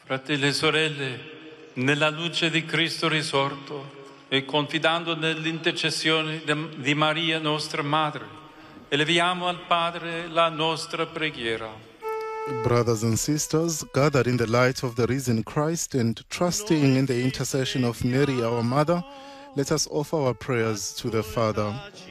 Fratelli e sorelle, nella luce di Cristo risorto e confidando nell'intercessione di Maria nostra Madre, eleviamo al Padre la nostra preghiera. Brothers and sisters, gathered in the light of the risen Christ and trusting in the intercession of Mary, our Mother, let us offer our prayers to the Father.